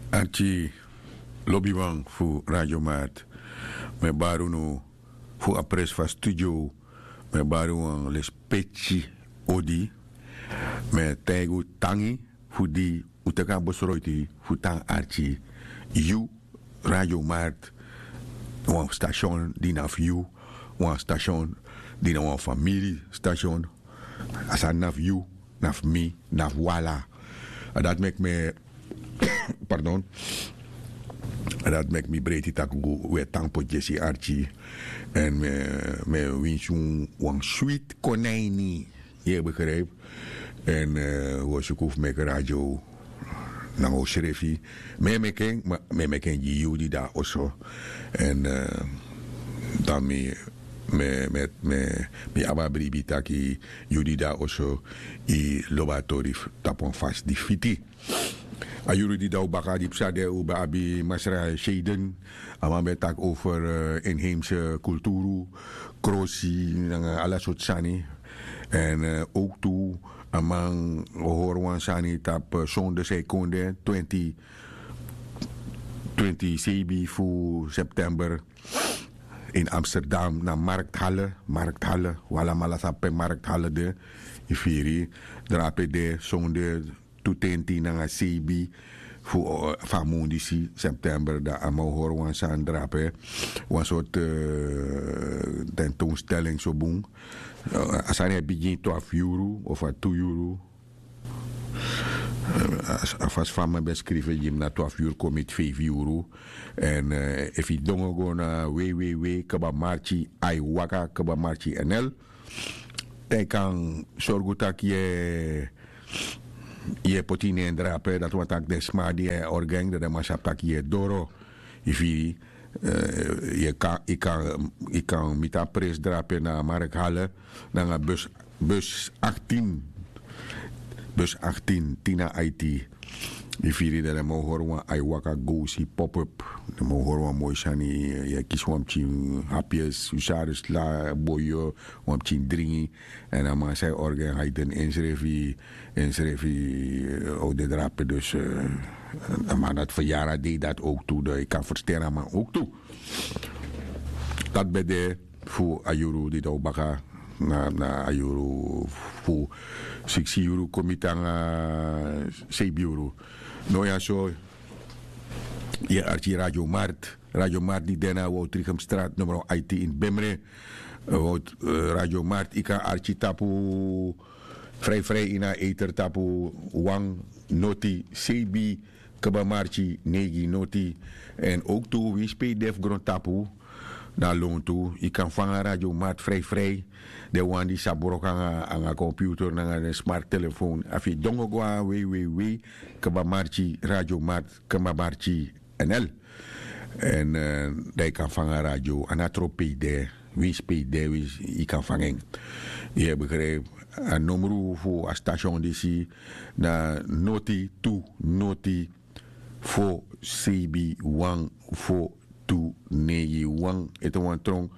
Archie lobbyman voor Radio Maat. Met baru voor apres van studio. Met baru een lespeci odi. Met tegu tangi voor die utaka bosroiti voor tang Archie. You Radio Maat. Een station die naf you. Een station die na een familie station. Asa naf you, naf me, naf wala. En dat maakt me pardon. Dat maakt me breed dat we tanpo Jesse Archie. En me wens een sweet konijnie. Je begrijpt. En we zoeken met radio. Nou, schreefje. Me ken je die daar ook. En dan me ababribi taki judi daar ook. I lobatori tapon vast die fiti. Ayuru die daar baka die psade over abi masra Shaden. Ama betak over inheemse cultuur, crossi, alle soort sani. En ook toe amang hoorwan sani tap zonde seconde 20 CB voor september in Amsterdam naar Markthalle, wala malasape Markthalle de ifiri drape de zonde tutenti na CB voor famundisi september da amo hoorwan san drape een soort tentoonstelling zo boem. Asane begin 12 euro of 2 euro. Als van me beschrijven, je na 12 uur kom je 5 euro. En if je dongo go naar www.kabamarchi aiwaka kabamarchi NL, dan kan zorgen dat je potine en drapen, dat wat ik desma die organg, dat maar sap dat je doro. If je kan met dat prijs drapen naar Markthalle, naar bus 18. Bus 18, Tina IT. Die vierde dat we horen Aiwaka Gosi pop-up. We horen mooi zijn. Je kiest een hapjes, usaris la boyo, een dringi. En dan maar zij organ hij den inschreven oude drapen. Dus maar dat verjaardag deed dat ook toe. Ik kan versteren, maar ook toe. Dat bij de voor Ayuru die daar baka. Na Ayuru voor 6 euro kom je dan 7 euro. Nou ja, zo. Je Archie Radio Mart. Radio Mart die daarna wou Trichamstraat nummer IT in Bemre. Radio Mart, ik kan Archie tapu vrij in a eter tapu wang noti CB kabamarchi negi noti. En ook toe wie speelt def grond tapu. Daar loont toe. Je kan vangen Radio Mart vrij. De one die sabrok aan een computer, aan een smart telefoon. Als je dongo go www.kabamarchi Radio Mart kabamarchi NL. En daar kan vangen radio. En dat tropeet daar. Wie speelt daar, je kan vangen. Je begrijpt. Een nummer voor een station die zie. Na noti 2 noti voor CB 1 voor tu negi wang ete wan trong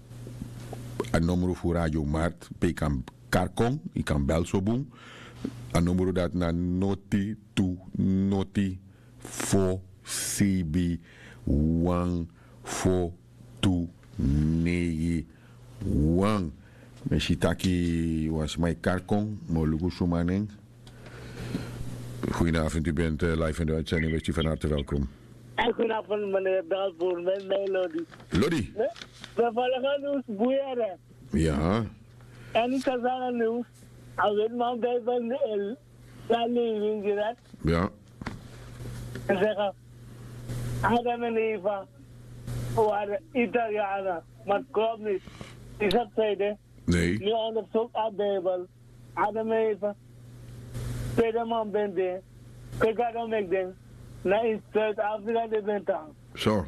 een nummer voor Radio Mart pe kan karkong ik kan bel zo boem een nummer dat na noti tu noti voor CB wang voor tu negi wang mesitaki was mijn karkong molugu sumaneng. Goedenavond, u bent live in de uitzending, wees u van harte welkom. Goedenavond, meneer Belvoer, met mij Lodi. Lodi? We volgen nieuws boeieren. Ja. En ik kan zeggen nieuws, als het man bij van de zijn leving gered. Ja. En zeggen, Adam en Eva waren Italianen, maar het klopt niet. Is dat tweede? Nee. Nu onderzoek aan de Bijbel. Adam en Eva. Tweede man bent er. Kijk waarom ik denk. Nee, Zuid-Afrika de bent aan. Zo.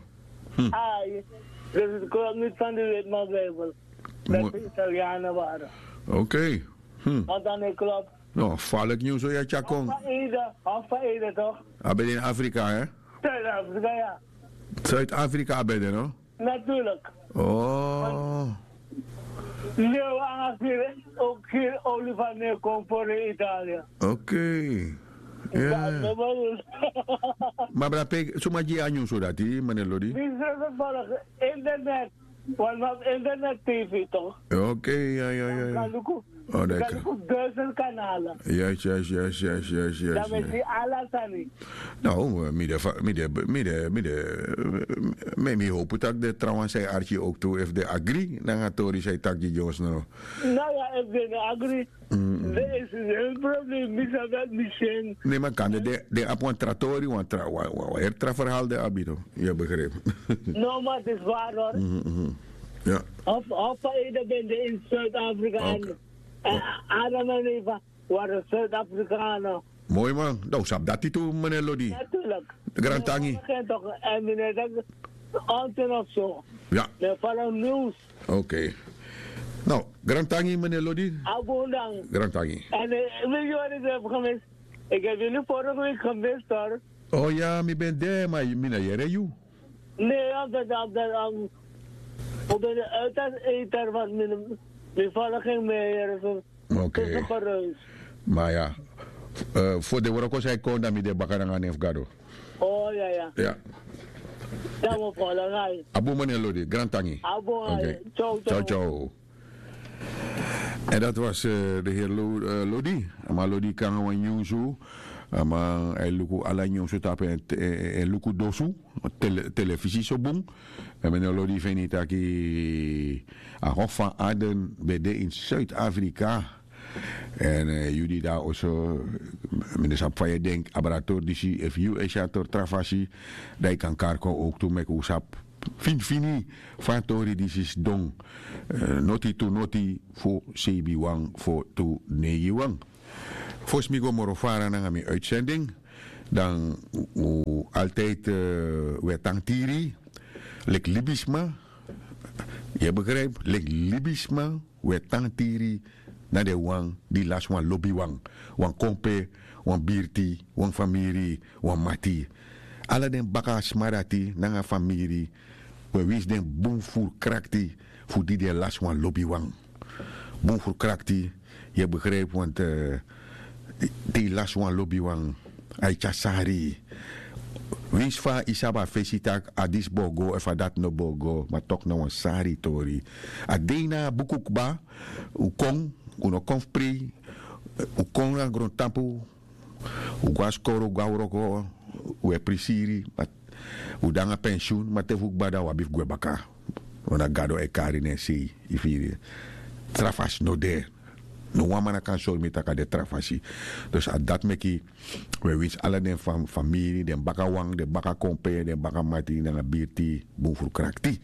Dus het klopt niet van de Witman Bijbel. Dat de Italianen waren. Oké. Want dan niet klopt. Nou, val ik nieuws zo ja, Chakong. Of van Ede toch? Ben je in Afrika, hè? Zuid-Afrika, ja. Zuid-Afrika ben je, no? Natuurlijk. Oh. Leeuw aangiferen, ook geen olifant meer komt voor Italië. Oké. Ja. Maar berapa cuma je anjung sudah di mana Lodi? Bisa sekolah internet. Want internet TV toch? Oké, ja. Oh, dat kan ik 1000 kanalen. Yes. Dan is die alasani. Nou, me hoop dat de trouwens zei Archie ook toe, if de agri, dan gaat Tori zei tak die jongens nou. Nou ja, if de agri, er is een probleem, misschien dat misschien. Nee, maar kan de op een trattori, want er verhaal de abito, je begrepen. Nou, maar het is waar hoor. Ja. Of je bent in Zuid-Afrika. Adam en Eva waren Zuid-Afrikanen. Mooi man. Nou, sap dat toe, meneer Lodi. Natuurlijk. De Grand Tangi. En meneer, dat is altijd nog zo. Ja. De van nieuws. Oké. Nou, Grand Tangi, meneer Lodi. Abondang. Grand Tangi. En weet je wat ik heb gemist? Ik heb jullie vorige week gemist hoor. Oh ja, ik ben daar, maar ik ben naar jou. Nee, ik ben uit het eten, want mijn vader ging mee. Oké. Het is een geruis. Maar ja, voor de workers hij kon dan met de bakker aan Efgado. Oh ja. Ja. Dat moet volgen. Abu meneer Lodi, Grand Tangi. Abu, Oké. Ciao. En dat was de heer Lodi. Maar Lodi kan gewoon nieuwsu. Maar hij lukt alle nieuwsu tapen en lukt dosu. Televisie zo boem. En meneer Lodi vindt dat hij Hof van Aden bij in Zuid-Afrika. En jullie daar ook zo, meneer Sap van je denkt, abarator die if you eshator travasi, dat kan karko ook toe met usap. Fini van tori die is dong. Noti to noti voor sebi wang voor to negi wang. Volgens mij gaan we morgen naar mijn uitzending. Dan altijd wetangtiri, lek libisma. Je begrijpt, lek libisma, wetangtiri. Na de wang, die las wan lobby wang. Wan kompe, wan birti, wan familie, wan mati. Alle den baka smarati, na familie. We wist den boom voor krakti, voor die de las wan lobby wang. Boom voor krakti, je begrijpt, want die las wan lobby wang. Aicha sari. Wins fa isaba fesitak adis bogo efa dat no bogo, maar toch nou een sari tori. Adena bukukba, ukong, uno konfpri, ukong na gron tapu, ugaskoro gauroko, ue prisiri, udanga pensioen, maar te fuk bada wabif gwebaka. Wana gado e kari ne si, ifiri. Trafas no de. No wamana kan sol mitaka de trafasi. Dus dat meki, we wins alle den familie, den baka wang, den baka kompe, den baka mati, den birti, boefru krakti.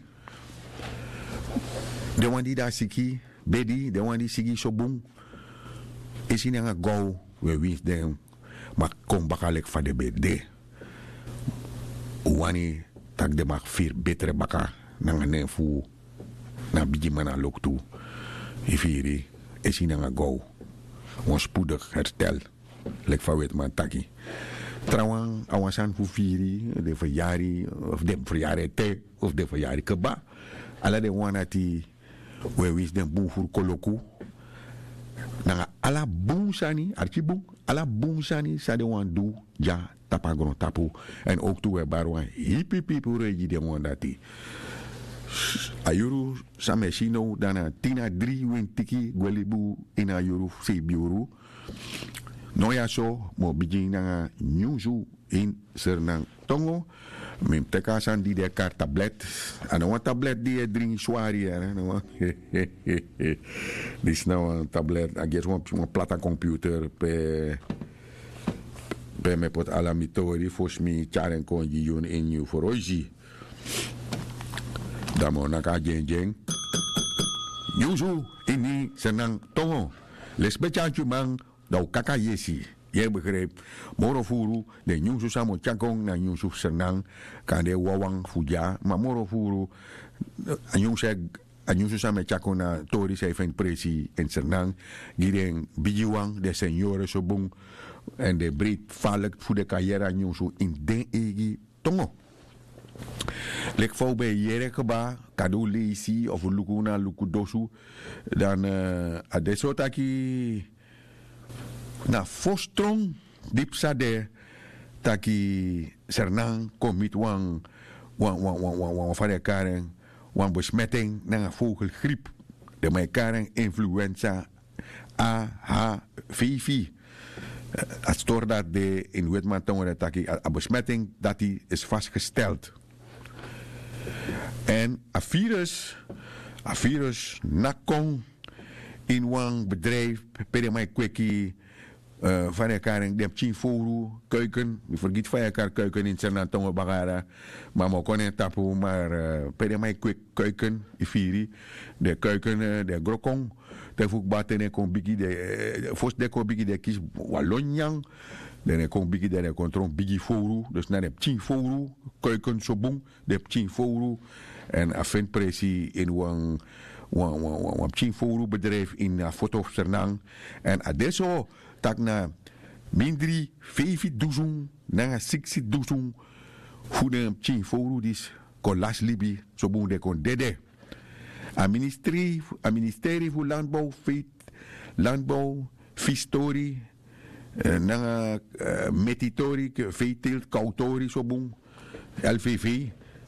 De wan die daar siki, bedi, de wan die siki so boom. Is in een go, we wins den, maar kom bakalek van de bede. Wani tak de mag vier betere baka, nanga nefu, na biji mana lok toe. Ifiri. Is in een go. Ons spoedig herstel. Lek van wetman taki. Trouwens, awansan voor viri, de verjari, of de verjari te, of de verjari keba. Alla de wana ti, we wis den boom voor koloku. Nanga ala boom sani, archi boom, ala boom sani, sa de wan do, ja, tapagron tapu. En ook toe we barwan, hippie reji de wan dati. Ayuru samesino dana tina 3 wintiki gwelibu ina ayuru sebiuru. Noya so mo bijing na nyuzu in sernang tongo. Mim teka san di de kar tablet. Ano wa tablet di drink swari ano. Dis nou een tablet, I guess een plata computer pe me pot ala mitori fos mi charen konji yun in you for oji. Damo naka jeng. Yuzu ini senang tongo. Les bechanchu mang dau kaka yesi. Je begreep. Morofuru de nyusu samo chakong na nyusu senang kan de wawang fuja. Ma morofuru anyusu same chakong na tori se fen presi en senang. Gireng bijiwang de senjore sobung. En de breed valk voor de carrière nyusu in den egi tongo. Lek voor bij Jerekeba, kado leisi of lukuna lukudosu, dan adesotaki na fostron diep sade taki Sernang komit wang karen wang besmetting na vogelgriep. De mij karen influenza AHVV. Het stoort dat de in Witmantongen taki a besmetting dat die is vastgesteld. En een virus nakong in wang bedrijf per mij kweki van elkaar de chinforu keuken, je vergiet van elkaar keuken in zijn tongen bagara, maar mo konen tapu maar per mij keuken ifiri de keuken de grokong de fuk baten kon bigi de fos de kon bigi de kis walonyang de kon bigi de kontron bigi foru dus naar de chinforu keuken sobong de chinforu en afin presi in wang chinforu bedrijf in foto Sernang en adesso tak na mindri 5.000 na 6.000 voor de chinforu dis kolas libi so boem de kon dede a ministerie voor landbouw vistori na metitori veeteelt kautori so boem LVV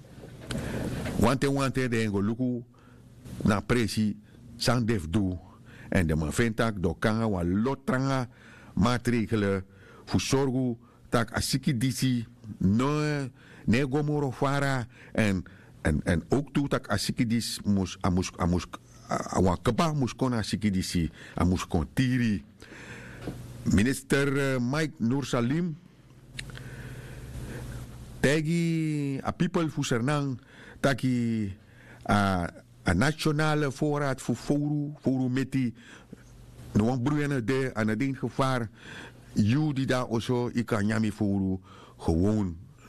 wante de ngoluku na presi san def do en de man vindt dat door kan wa lotranga maatregelen voor zorgen dat asiki disi no ne gomoro fara en ook toe dat asiki dis mus awa kaba mus kon asiki disi amus kon tiri minister Mike Noorsalim tegi a people voor Sernang taki een nationale voorraad voor foru met die no broeien de aan het gevaar you die daar also ik kan nyami foru gewoon